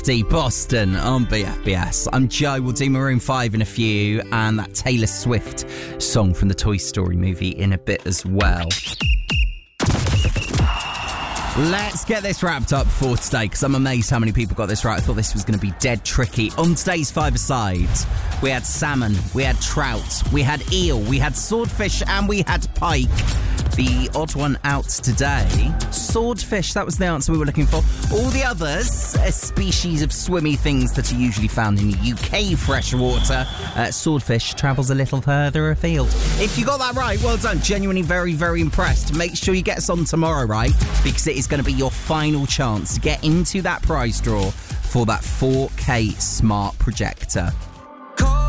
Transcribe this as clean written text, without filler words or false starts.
Boston on BFBS. I'm Joe. We'll do Maroon 5 in a few, and that Taylor Swift song from the Toy Story movie in a bit as well. Let's get this wrapped up for today, because I'm amazed how many people got this right. I thought this was going to be dead tricky. On today's five-a-side, we had salmon, we had trout, we had eel, we had swordfish, and we had pike. The odd one out today, swordfish, that was the answer we were looking for. All the others, a species of swimmy things that are usually found in UK freshwater. Swordfish travels a little further afield. If you got that right, well done. Genuinely very, very impressed. Make sure you get us on tomorrow, right? Because it is going to be your final chance to get into that prize draw for that 4K smart projector.